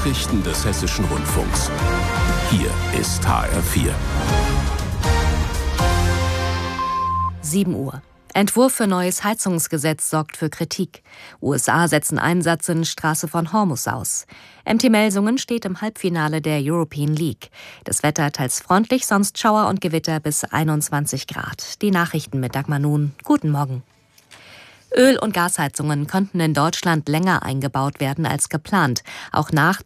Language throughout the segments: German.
Nachrichten des Hessischen Rundfunks. Hier ist HR4. 7 Uhr. Entwurf für neues Heizungsgesetz sorgt für Kritik. USA setzen Einsatz in Straße von Hormuz aus. MT Melsungen steht im Halbfinale der European League. Das Wetter teils freundlich, sonst Schauer und Gewitter bis 21 Grad. Die Nachrichten mit Dagmar Nun. Guten Morgen. Öl- und Gasheizungen könnten in Deutschland länger eingebaut werden als geplant, auch nach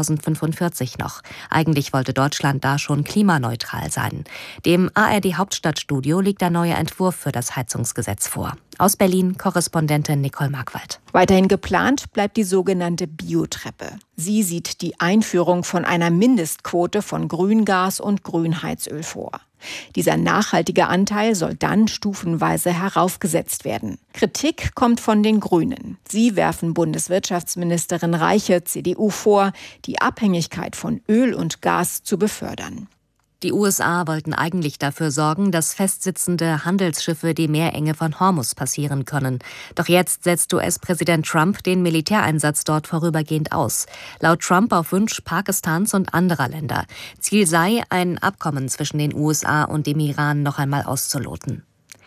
2045 noch. Eigentlich wollte Deutschland da schon klimaneutral sein. Dem ARD-Hauptstadtstudio liegt ein neuer Entwurf für das Heizungsgesetz vor. Aus Berlin Korrespondentin Nicole Markwald. Weiterhin geplant bleibt die sogenannte Biotreppe. Sie sieht die Einführung von einer Mindestquote von Grüngas und Grünheizöl vor. Dieser nachhaltige Anteil soll dann stufenweise heraufgesetzt werden. Kritik kommt von den Grünen. Sie werfen Bundeswirtschaftsministerin Reiche, CDU, vor, die Abhängigkeit von Öl und Gas zu befördern. Die USA wollten eigentlich dafür sorgen, dass festsitzende Handelsschiffe die Meerenge von Hormuz passieren können. Doch jetzt setzt US-Präsident Trump den Militäreinsatz dort vorübergehend aus. Laut Trump auf Wunsch Pakistans und anderer Länder. Ziel sei, ein Abkommen zwischen den USA und dem Iran noch einmal auszuloten.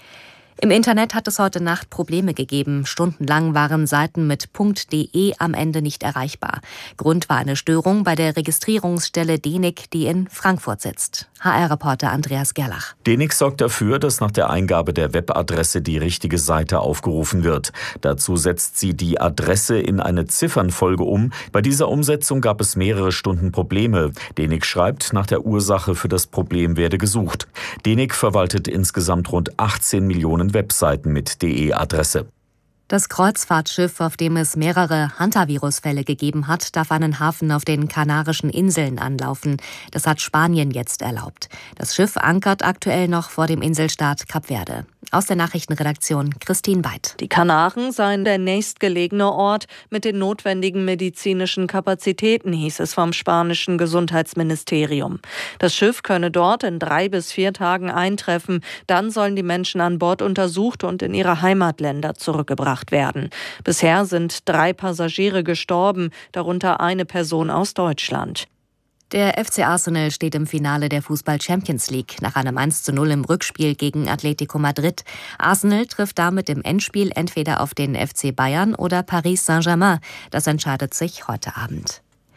Im Internet hat es heute Nacht Probleme gegeben. Stundenlang waren Seiten mit .de am Ende nicht erreichbar. Grund war eine Störung bei der Registrierungsstelle DENIC, die in Frankfurt sitzt. HR-Reporter Andreas Gerlach. DENIC sorgt dafür, dass nach der Eingabe der Webadresse die richtige Seite aufgerufen wird. Dazu setzt sie die Adresse in eine Ziffernfolge um. Bei dieser Umsetzung gab es mehrere Stunden Probleme. DENIC schreibt, nach der Ursache für das Problem werde gesucht. DENIC verwaltet insgesamt rund 18 Millionen Webseiten mit DE-Adresse. Das Kreuzfahrtschiff, auf dem es mehrere Hantavirus-Fälle gegeben hat, darf einen Hafen auf den Kanarischen Inseln anlaufen. Das hat Spanien jetzt erlaubt. Das Schiff ankert aktuell noch vor dem Inselstaat Kap Verde. Aus der Nachrichtenredaktion Christine Weid. Die Kanaren seien der nächstgelegene Ort mit den notwendigen medizinischen Kapazitäten, hieß es vom spanischen Gesundheitsministerium. Das Schiff könne dort in 3 bis 4 Tagen eintreffen. Dann sollen die Menschen an Bord untersucht und in ihre Heimatländer zurückgebracht werden. Bisher sind 3 Passagiere gestorben, darunter eine Person aus Deutschland. Der FC Arsenal steht im Finale der Fußball-Champions League nach einem 1:0 im Rückspiel gegen Atletico Madrid. Arsenal trifft damit im Endspiel entweder auf den FC Bayern oder Paris Saint-Germain. Das entscheidet sich heute Abend.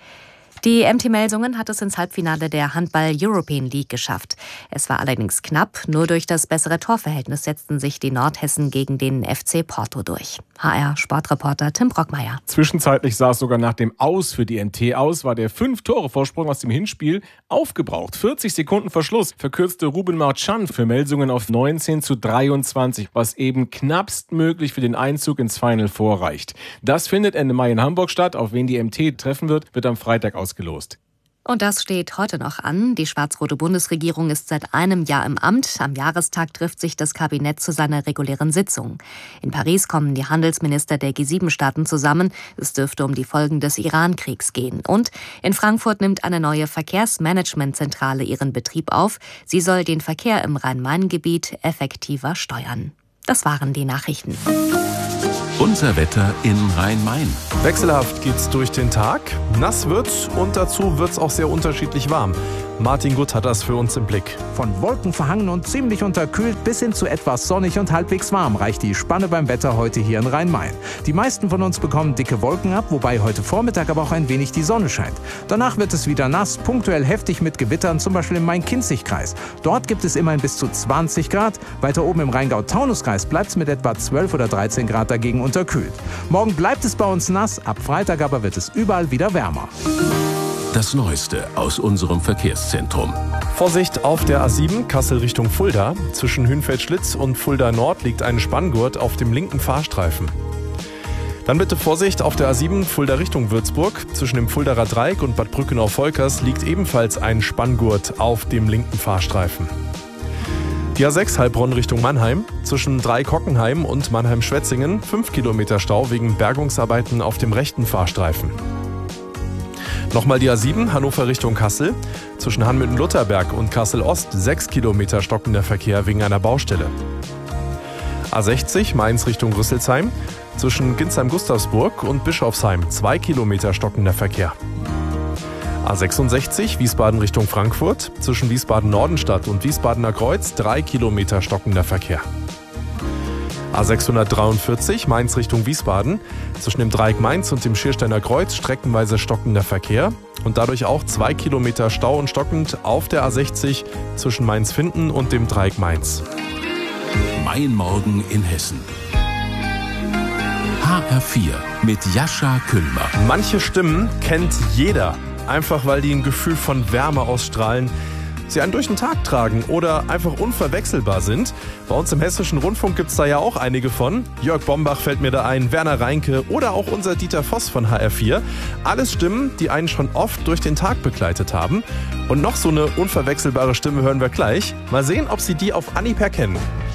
Die MT Melsungen hat es ins Halbfinale der Handball-European League geschafft. Es war allerdings knapp, nur durch das bessere Torverhältnis setzten sich die Nordhessen gegen den FC Porto durch. HR-Sportreporter Tim Brockmeier. Zwischenzeitlich sah es sogar nach dem Aus für die MT aus, war der 5-Tore-Vorsprung aus dem Hinspiel aufgebraucht. 40 Sekunden Verschluss verkürzte Ruben Marchand für Melsungen auf 19:23, was eben knappstmöglich für den Einzug ins Final Four reicht. Das findet Ende Mai in Hamburg statt. Auf wen die MT treffen wird am Freitag ausgelost. Und das steht heute noch an. Die schwarz-rote Bundesregierung ist seit einem Jahr im Amt. Am Jahrestag trifft sich das Kabinett zu seiner regulären Sitzung. In Paris kommen die Handelsminister der G7-Staaten zusammen. Es dürfte um die Folgen des Iran-Kriegs gehen. Und in Frankfurt nimmt eine neue Verkehrsmanagementzentrale ihren Betrieb auf. Sie soll den Verkehr im Rhein-Main-Gebiet effektiver steuern. Das waren die Nachrichten. Unser Wetter in Rhein-Main. Wechselhaft geht's durch den Tag. Nass wird's und dazu wird's auch sehr unterschiedlich warm. Martin Gutt hat das für uns im Blick. Von Wolken verhangen und ziemlich unterkühlt bis hin zu etwas sonnig und halbwegs warm reicht die Spanne beim Wetter heute hier in Rhein-Main. Die meisten von uns bekommen dicke Wolken ab, wobei heute Vormittag aber auch ein wenig die Sonne scheint. Danach wird es wieder nass, punktuell heftig mit Gewittern, zum Beispiel im Main-Kinzig-Kreis. Dort gibt es immerhin bis zu 20 Grad. Weiter oben im Rheingau-Taunus-Kreis bleibt es mit etwa 12 oder 13 Grad dagegen unterkühlt. Morgen bleibt es bei uns nass, ab Freitag aber wird es überall wieder wärmer. Das Neueste aus unserem Verkehrszentrum. Vorsicht auf der A7 Kassel Richtung Fulda. Zwischen Hünfeld-Schlitz und Fulda Nord liegt ein Spanngurt auf dem linken Fahrstreifen. Dann bitte Vorsicht auf der A7 Fulda Richtung Würzburg. Zwischen dem Fuldaer Dreieck und Bad Brückenau-Volkers liegt ebenfalls ein Spanngurt auf dem linken Fahrstreifen. Die A6 Heilbronn Richtung Mannheim. Zwischen Dreieck-Hockenheim und Mannheim-Schwetzingen 5 Kilometer Stau wegen Bergungsarbeiten auf dem rechten Fahrstreifen. Nochmal die A7 Hannover Richtung Kassel. Zwischen Hanmüthen-Lutherberg und Kassel-Ost 6 Kilometer stockender Verkehr wegen einer Baustelle. A60 Mainz Richtung Rüsselsheim. Zwischen Ginsheim-Gustavsburg und Bischofsheim 2 Kilometer stockender Verkehr. A66 Wiesbaden Richtung Frankfurt. Zwischen Wiesbaden-Nordenstadt und Wiesbadener Kreuz 3 Kilometer stockender Verkehr. A643 Mainz Richtung Wiesbaden. Zwischen dem Dreieck Mainz und dem Schiersteiner Kreuz streckenweise stockender Verkehr. Und dadurch auch 2 Kilometer Stau und stockend auf der A60 zwischen Mainz-Finden und dem Dreieck Mainz. Mein Morgen in Hessen. HR4 mit Jascha Küllmer. Manche Stimmen kennt jeder, einfach weil die ein Gefühl von Wärme ausstrahlen, sie einen durch den Tag tragen oder einfach unverwechselbar sind. Bei uns im Hessischen Rundfunk gibt es da ja auch einige von. Jörg Bombach fällt mir da ein, Werner Reinke oder auch unser Dieter Voss von HR4. Alles Stimmen, die einen schon oft durch den Tag begleitet haben. Und noch so eine unverwechselbare Stimme hören wir gleich. Mal sehen, ob Sie die auf Anhieb erkennen.